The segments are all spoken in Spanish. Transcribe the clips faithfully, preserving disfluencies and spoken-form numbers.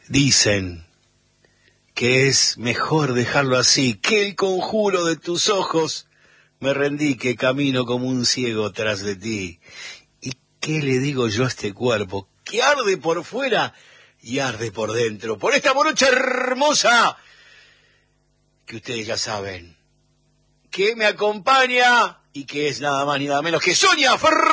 Dicen que es mejor dejarlo así, que el conjuro de tus ojos me rendí, que camino como un ciego tras de ti. ¿Y qué le digo yo a este cuerpo que arde por fuera y arde por dentro, por esta morocha hermosa que ustedes ya saben, que me acompaña y que es nada más ni nada menos que Sonia Ferrari?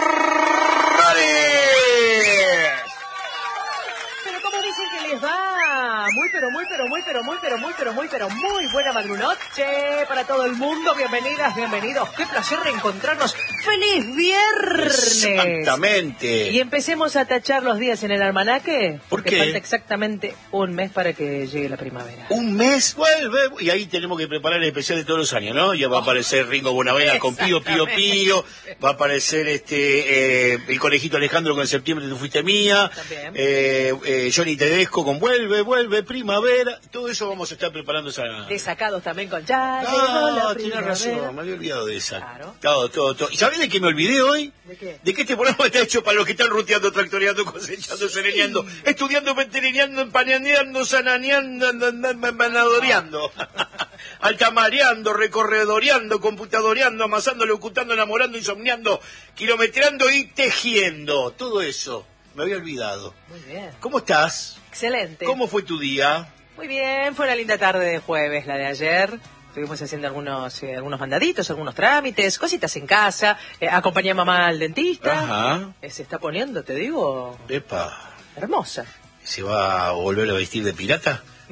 Pero ¿cómo dicen que les va? Muy, pero muy, pero muy, pero muy, pero muy, pero muy, pero muy buena madrunoche para todo el mundo. Bienvenidas, bienvenidos. Qué placer reencontrarnos. ¡Feliz viernes! Exactamente. Y empecemos a tachar los días en el almanaque. ¿Por porque qué? falta exactamente un mes para que llegue la primavera. Un mes, vuelve, y ahí tenemos que preparar el especial de todos los años, ¿no? Ya va a aparecer Ringo Bonavena con Pío, Pío, Pío, va a aparecer este eh, el conejito Alejandro con Septiembre tú fuiste mía, También. eh, eh, Johnny Tedesco con Vuelve, Vuelve, Primavera, todo eso vamos a estar preparando esa... Desacados también con ya. Ah, tienes razón, me había olvidado de esa. Claro. Todo, todo, todo. ¿Y sabés de qué me olvidé hoy? ¿De qué? De que este programa está hecho para los que están ruteando, tractoreando, cosechando, sereneando, estudiando, veterinando, empañaneando, sananeando, manadoreando, altamareando, recorredoreando, computadoreando, amasando, locutando, enamorando, insomniando, kilometreando y tejiendo. Todo eso. Me había olvidado. Muy bien. ¿Cómo estás? Excelente. ¿Cómo fue tu día? Muy bien, fue una linda tarde de jueves la de ayer. Estuvimos haciendo algunos eh, algunos mandaditos, algunos trámites, cositas en casa. Eh, acompañé a mamá al dentista. Ajá. Eh, se está poniendo, te digo, Epa. hermosa. ¿Se va a volver a vestir de pirata? Mm,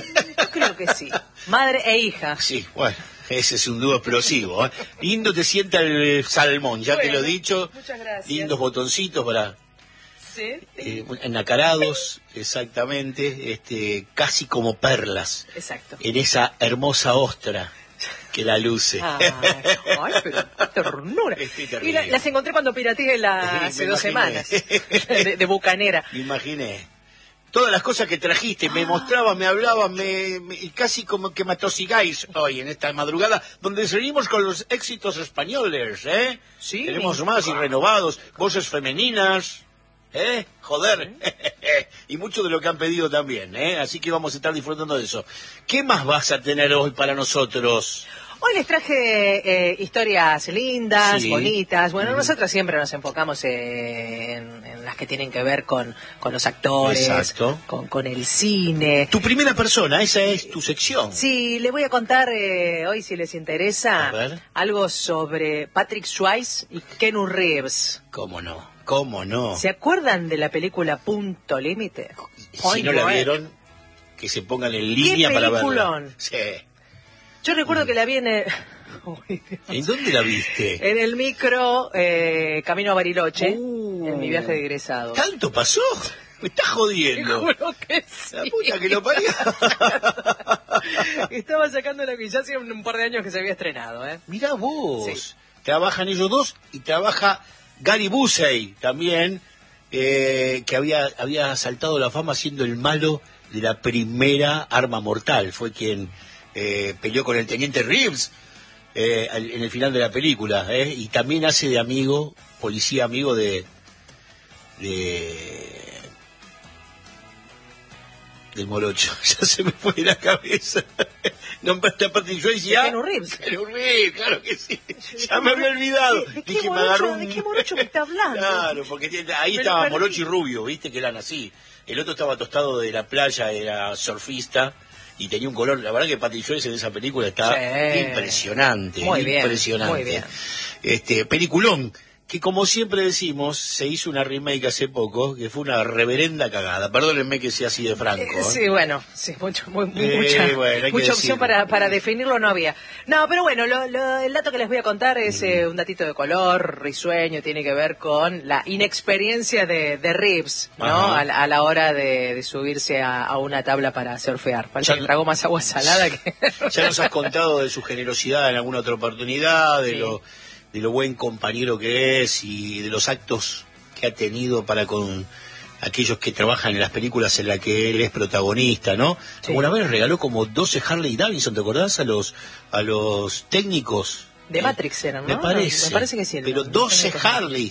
yo creo que sí. Madre e hija. Sí, bueno, ese es un dúo explosivo, ¿eh? Lindo te sienta el salmón, ya Bueno, te lo he dicho. muchas gracias. Lindos botoncitos para... Sí. Eh, enacarados, exactamente, este, casi como perlas Exacto. en esa hermosa ostra que la luce. Ay, ay, pero qué ternura. Estoy Y terrible. la- las encontré cuando pirateé la, hace Me dos imaginé. semanas. De, de bucanera. Me imaginé. Todas las cosas que trajiste, me mostrabas, me hablabas, me, me- y casi como que me atosigáis hoy en esta madrugada, donde seguimos con los éxitos españoles, ¿eh? Sí. Tenemos más y renovados, voces femeninas, ¿eh? Joder. Y mucho de lo que han pedido también, ¿eh? Así que vamos a estar disfrutando de eso. ¿Qué más vas a tener hoy para nosotros? Hoy les traje eh, historias lindas, Sí. bonitas. Bueno, Mm. nosotros siempre nos enfocamos en, en las que tienen que ver con, con los actores, Exacto. con, con el cine. Tu primera persona, esa es tu sección. Sí, le voy a contar eh, hoy, si les interesa, A ver. algo sobre Patrick Swayze y Keanu Reeves. ¿Cómo no? ¿Cómo no? ¿Se acuerdan de la película Punto Límite? Si Point no la Break. vieron, que se pongan en línea para verla. peliculón! Sí. Yo recuerdo que la vi en el, Uy, Dios. ¿En dónde la viste? en el micro eh, camino a Bariloche, Uh. en mi viaje de egresado. ¿Tanto pasó? Me estás Te jodiendo. juro que sí. La puta que lo parió. Estaba sacando la villa hace un, un par de años que se había estrenado, ¿eh? Mirá vos. Sí. Trabajan ellos dos y trabaja Gary Busey también, eh, que había, había saltado la fama siendo el malo de la primera Arma Mortal. Fue quien eh, peleó con el teniente Reeves eh, al- en el final de la película. Eh, y también hace de amigo, policía amigo de... de del morocho. Ya se me fue de la cabeza. Nombraste a Patrick Swayze y a... Keanu Reeves. Keanu Reeves, claro que sí. Ya me había olvidado. ¿De, de qué Dije, me morocho, agarró un... ¿De qué morocho me está hablando? Claro, porque tiene- ahí Me lo estaba perdí. morocho y rubio, viste que eran así. El otro estaba tostado de la playa, era surfista y tenía un color. La verdad que Patrick Swayze en esa película está Sí. impresionante, Muy bien, impresionante. muy bien. Este peliculón que, como siempre decimos, se hizo una remake hace poco, que fue una reverenda cagada. Perdónenme que sea así de franco. Eh, ¿eh? Sí, bueno, sí, mucho, muy, muy- Eh, mucha, bueno, hay que mucha opción decirlo. para, para definirlo no había. No, pero bueno, lo- lo- el dato que les voy a contar es eh, un datito de color, risueño, tiene que ver con la inexperiencia de, de Reeves, ¿no? Ajá. A, la- a la hora de, de subirse a, a una tabla para surfear. Parece Ya- que tragó más agua salada que... Ya nos has contado de su generosidad en alguna otra oportunidad, de Sí. lo de lo buen compañero que es y de los actos que ha tenido para con aquellos que trabajan en las películas en las que él es protagonista, ¿no? Sí. Alguna vez regaló como doce Harley Davidson, ¿te acordás? A los a los técnicos. De Eh, Matrix eran, ¿no? Me parece. Me parece que sí. Pero no- no doce tengo cosa. Harley.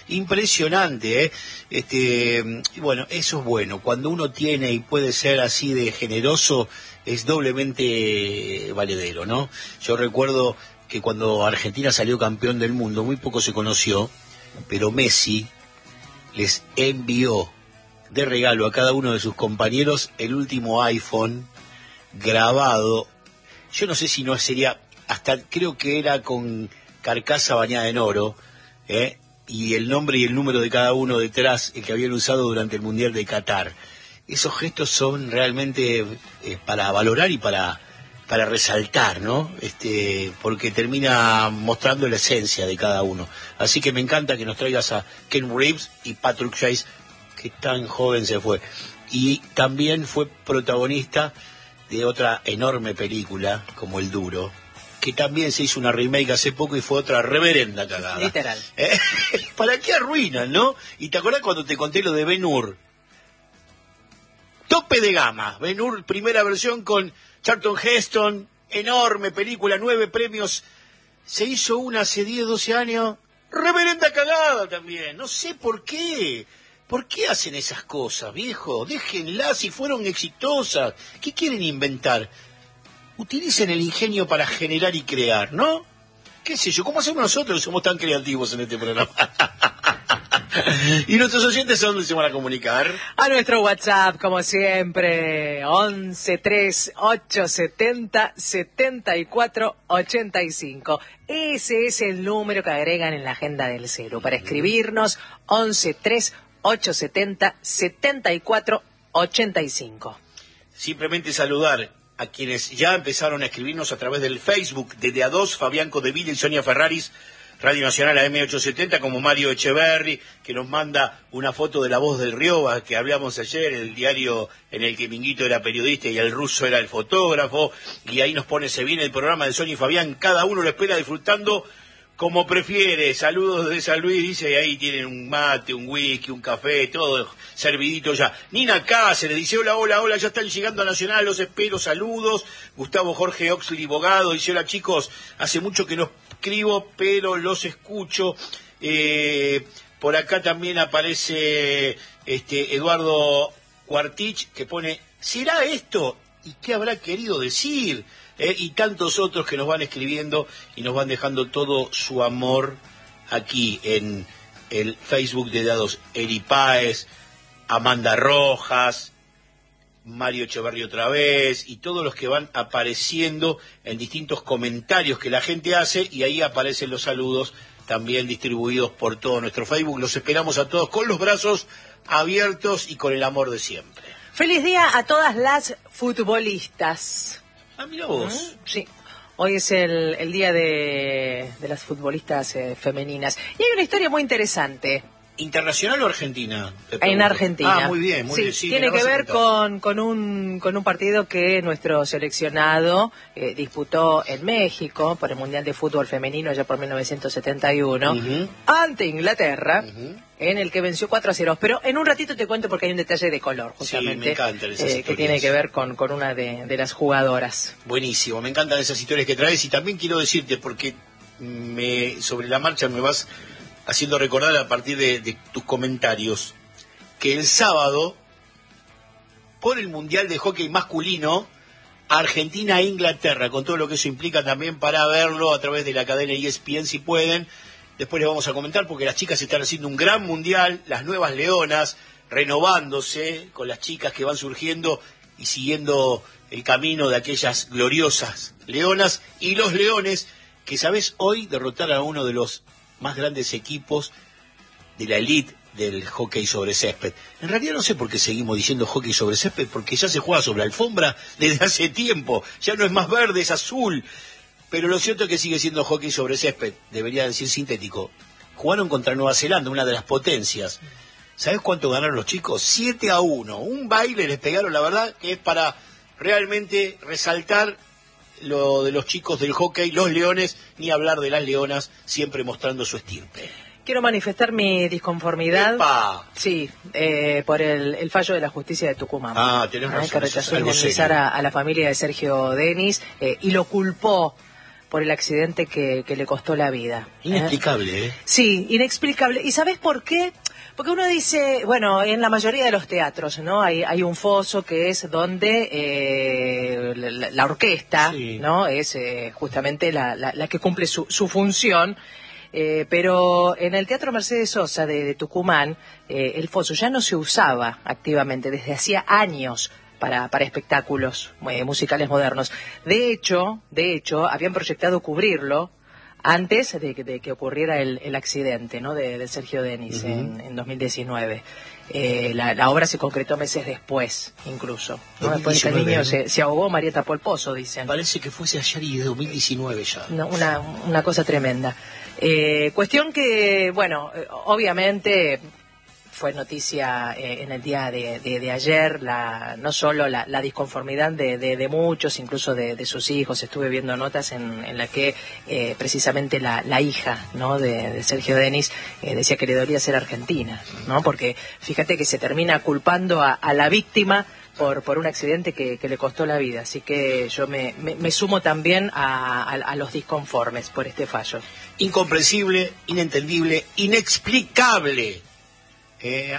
impresionante, ¿eh? Este, y bueno, eso es bueno. Cuando uno tiene y puede ser así de generoso, es doblemente valedero, ¿no? Yo recuerdo que cuando Argentina salió campeón del mundo, muy poco se conoció, pero Messi les envió de regalo a cada uno de sus compañeros el último iPhone grabado. Yo no sé si no sería, hasta creo que era con carcasa bañada en oro, ¿eh? Y el nombre y el número de cada uno detrás, el que habían usado durante el Mundial de Qatar. Esos gestos son realmente eh, para valorar y para para resaltar, ¿no? Este, porque termina mostrando la esencia de cada uno. Así que me encanta que nos traigas a Ken Reeves y Patrick Swayze, que tan joven se fue. Y también fue protagonista de otra enorme película, como El Duro, que también se hizo una remake hace poco y fue otra reverenda cagada. Literal. ¿Eh? ¿Para qué arruinan, no? Y te acordás cuando te conté lo de Ben-Hur. Tope de gama. Ben-Hur, primera versión con Charlton Heston, enorme película, nueve premios. Se hizo una hace diez, doce años. Reverenda cagada también. No sé por qué. ¿Por qué hacen esas cosas, viejo? Déjenlas si fueron exitosas. ¿Qué quieren inventar? Utilicen el ingenio para generar y crear, ¿no? ¿Qué sé yo? ¿Cómo hacemos nosotros que somos tan creativos en este programa? ¿Y nuestros oyentes a dónde se van a comunicar? A nuestro WhatsApp, como siempre, once tres ocho setenta setenta y cuatro ochenta y cinco. Ese es el número que agregan en la agenda del celu para escribirnos, once tres ocho setenta setenta y cuatro ochenta y cinco. Simplemente saludar a quienes ya empezaron a escribirnos a través del Facebook de De A dos, Fabián Codevilla y Sonia Ferraris, Radio Nacional A M ochocientos setenta, como Mario Echeverri, que nos manda una foto de La Voz del Rioba, que hablamos ayer, el diario en el que Minguito era periodista y el ruso era el fotógrafo, y ahí nos pone, se viene el programa de Sonia y Fabián, cada uno lo espera disfrutando como prefiere. Saludos desde San Luis, dice, y ahí tienen un mate, un whisky, un café, todo servidito ya. Nina Cáceres dice, hola, hola, hola, ya están llegando a Nacional, los espero, saludos. Gustavo Jorge Oxley Bogado dice, hola chicos, hace mucho que no escribo, pero los escucho. Eh, por acá también aparece este Eduardo Cuartich, que pone, ¿será esto? ¿Y qué habrá querido decir? Eh, y tantos otros que nos van escribiendo y nos van dejando todo su amor aquí en el Facebook de Dados. Eri Páez, Amanda Rojas, Mario Echeverri otra vez, y todos los que van apareciendo en distintos comentarios que la gente hace, y ahí aparecen los saludos también distribuidos por todo nuestro Facebook. Los esperamos a todos con los brazos abiertos y con el amor de siempre. Feliz día a todas las futbolistas. Ah, mira vos. Sí, hoy es el, el día de, de las futbolistas eh, femeninas. Y hay una historia muy interesante. ¿Internacional o argentina? En Argentina. Ah, muy bien, muy sí, bien. Sí, tiene que ver con, con, un, con un partido que nuestro seleccionado eh, disputó en México por el Mundial de Fútbol Femenino ya por mil novecientos setenta y uno, uh-huh. ante Inglaterra, uh-huh. en el que venció cuatro a cero. Pero en un ratito te cuento porque hay un detalle de color, justamente, sí, me encantan esas eh, que tiene que ver con, con una de, de las jugadoras. Buenísimo, me encantan esas historias que traes, y también quiero decirte, porque me sobre la marcha me vas haciendo recordar a partir de, de tus comentarios, que el sábado, por el Mundial de Hockey Masculino, Argentina e Inglaterra, con todo lo que eso implica también, para verlo a través de la cadena E S P N si pueden. Después les vamos a comentar, porque las chicas están haciendo un gran mundial, las nuevas leonas, renovándose con las chicas que van surgiendo y siguiendo el camino de aquellas gloriosas leonas, y los leones, que sabes, hoy derrotaron a uno de los más grandes equipos de la elite del hockey sobre césped. En realidad no sé por qué seguimos diciendo hockey sobre césped, porque ya se juega sobre alfombra desde hace tiempo, ya no es más verde, es azul, pero lo cierto es que sigue siendo hockey sobre césped, debería decir sintético. Jugaron contra Nueva Zelanda, una de las potencias. ¿Sabés cuánto ganaron los chicos? siete a uno, un baile les pegaron, la verdad que es para realmente resaltar lo de los chicos del hockey, los leones, ni hablar de las leonas, siempre mostrando su estirpe. Quiero manifestar mi disconformidad. ¡Epa! Sí, eh, por el, el fallo de la justicia de Tucumán. Ah, tenés razón. Que rechazó indemnizar a, a la familia de Sergio Denis eh, y lo culpó por el accidente que, que le costó la vida. Inexplicable, ¿eh? Sí, inexplicable. ¿Y sabés por qué? Porque uno dice, bueno, en la mayoría de los teatros, ¿no? Hay, hay un foso que es donde eh, la, la orquesta, sí, ¿no? Es eh, justamente la, la, la que cumple su, su función. Eh, pero en el Teatro Mercedes Sosa de, de Tucumán, eh, el foso ya no se usaba activamente desde hacía años para, para espectáculos eh, musicales modernos. De hecho, de hecho, habían proyectado cubrirlo antes de que, de que ocurriera el, el accidente, ¿no? de, de Sergio Denis, uh-huh, en, en dos mil diecinueve. Eh, la, la obra se concretó meses después, incluso, ¿no? Después de que el niño se, se ahogó, María tapó el pozo, dicen. Parece que fuese ayer y de dos mil diecinueve ya. No, una, una cosa tremenda. Eh, cuestión que, bueno, obviamente fue noticia eh, en el día de, de, de ayer, la, no solo la, la disconformidad de, de, de muchos, incluso de, de sus hijos. Estuve viendo notas en, en las que eh, precisamente la, la hija, ¿no? de, de Sergio Denis eh, decía que le dolía ser argentina, ¿no? Porque fíjate que se termina culpando a, a la víctima por por un accidente que, que le costó la vida. Así que yo me, me, me sumo también a, a, a los disconformes por este fallo. Incomprensible, inentendible, inexplicable. Eh,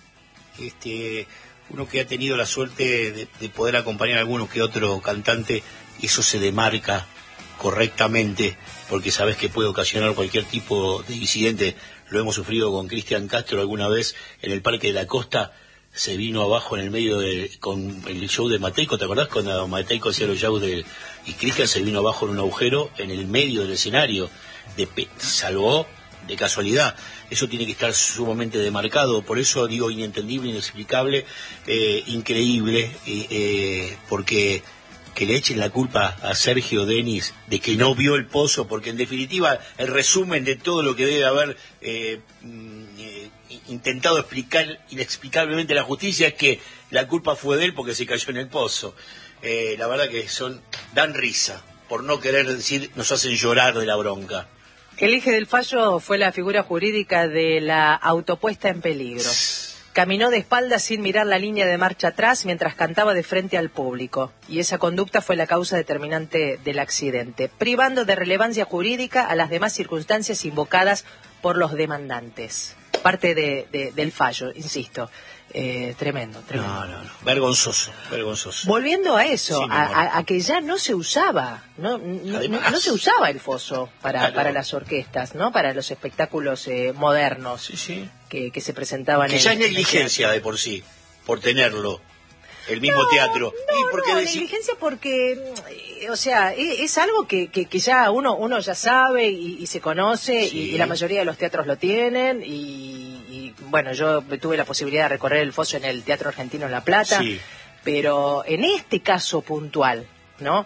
este, uno que ha tenido la suerte de, de poder acompañar a alguno que otro cantante, eso se demarca correctamente, porque sabes que puede ocasionar cualquier tipo de incidente. Lo hemos sufrido con Cristian Castro alguna vez en el Parque de la Costa. Se vino abajo en el medio de, con el show de Mateico, ¿te acordás? Cuando Mateico hacía los shows de, y Cristian se vino abajo en un agujero en el medio del escenario, de, salvó de casualidad. Eso tiene que estar sumamente demarcado, por eso digo inentendible, inexplicable, eh, increíble, eh, eh, porque que le echen la culpa a Sergio Denis de que no vio el pozo, porque en definitiva el resumen de todo lo que debe haber eh, eh, intentado explicar inexplicablemente la justicia es que la culpa fue de él porque se cayó en el pozo. Eh, la verdad que son dan risa, por no querer decir, nos hacen llorar de la bronca. El eje del fallo fue la figura jurídica de la autopuesta en peligro. Caminó de espaldas sin mirar la línea de marcha atrás mientras cantaba de frente al público. Y esa conducta fue la causa determinante del accidente, privando de relevancia jurídica a las demás circunstancias invocadas por los demandantes. Parte de, de, del fallo, insisto. Eh, tremendo, tremendo. No, no, no. Vergonzoso, vergonzoso. Volviendo a eso, sí, a, a, a que ya no se usaba, no, no, no, no se usaba el foso para, claro, para las orquestas, ¿no? Para los espectáculos eh, modernos, sí, sí, que, que se presentaban. Que en, ya es negligencia de por sí, por tenerlo. El mismo no, teatro. No, ¿Y por qué no, decir? Negligencia porque, eh, o sea, es, es algo que, que, que ya uno uno ya sabe y, y se conoce, sí, y, y la mayoría de los teatros lo tienen, y, y bueno, yo tuve la posibilidad de recorrer el foso en el Teatro Argentino en La Plata, sí, pero en este caso puntual, ¿no?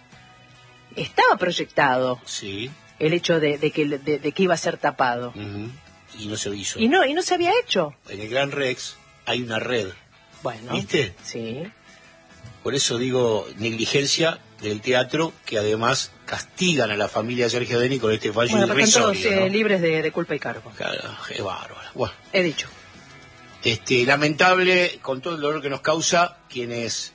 Estaba proyectado, sí, el hecho de, de, que, de, de que iba a ser tapado. Uh-huh. Y no se hizo. Y no, y no se había hecho. En el Gran Rex hay una red. Bueno, ¿viste? Sí. Por eso digo negligencia del teatro, que además castigan a la familia de Sergio Denis con este fallo bueno, irrisorio. Están todos, ¿no? eh, libres de, de culpa y cargo. Claro, es bárbaro. Bueno, he dicho. Este, lamentable, con todo el dolor que nos causa, quien es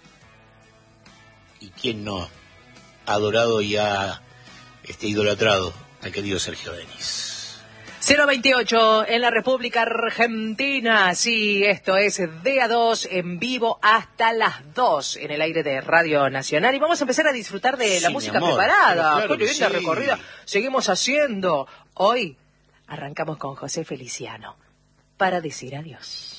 y quien no ha adorado y ha este, idolatrado al querido Sergio Denis. cero veintiocho en la República Argentina. Sí, esto es D A dos en vivo hasta las dos en el aire de Radio Nacional. Y vamos a empezar a disfrutar de la sí, música amor, preparada. claro Qué linda sí. recorrida. Seguimos haciendo. Hoy arrancamos con José Feliciano para decir adiós.